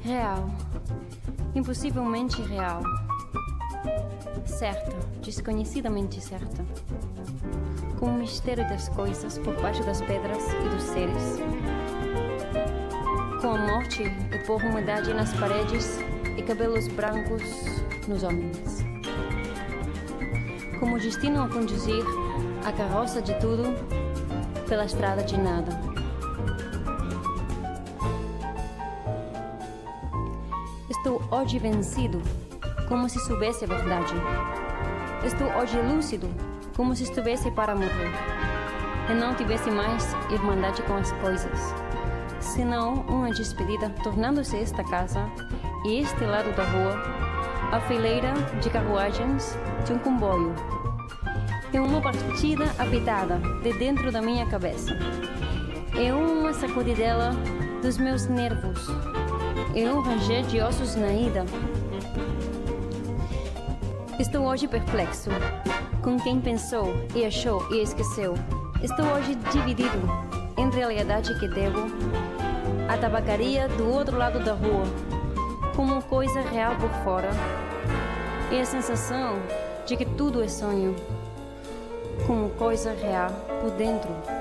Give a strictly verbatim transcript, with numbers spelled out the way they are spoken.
Real. Impossivelmente real. Certa, desconhecidamente certa. Com o mistério das coisas por baixo das pedras e dos seres. Com a morte e por umidade nas paredes e cabelos brancos nos homens. Como o destino a conduzir a carroça de tudo pela estrada de nada. Estou hoje vencido, como se soubesse a verdade. Estou hoje lúcido, como se estivesse para morrer. E não tivesse mais irmandade com as coisas, senão uma despedida, tornando-se esta casa e este lado da rua a fileira de carruagens de um comboio. É uma partida apitada de dentro da minha cabeça. É uma sacudidela dos meus nervos. É um ranger de ossos na ida. Estou hoje perplexo com quem pensou e achou e esqueceu. Estou hoje dividido entre a lealdade que devo à tabacaria do outro lado da rua, como coisa real por fora, e a sensação de que tudo é sonho, como coisa real por dentro.